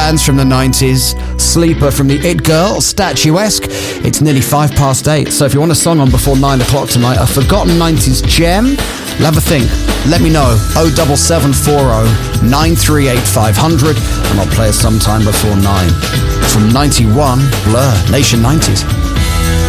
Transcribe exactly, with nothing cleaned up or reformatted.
bands from the nineties. Sleeper from the It Girl, Statuesque. It's nearly five past eight, so if you want a song on before nine o'clock tonight, a forgotten nineties gem, have a think. Let me know. oh seven seven four oh nine three eight five hundred, and I'll play it sometime before nine. From ninety-one, Blur, Nation nineties.